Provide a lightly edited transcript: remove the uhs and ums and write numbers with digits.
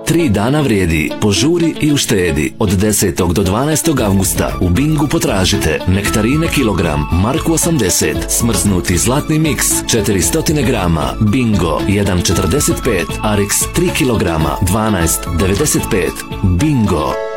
3 dana vrijedi. Požuri i uštedi. Od 10. do 12. avgusta u Bingu potražite nektarine kilogram, Marku 80, smrznuti zlatni miks 400 grama, Bingo 1,45, Arix 3 kilograma, 12,95. Bingo.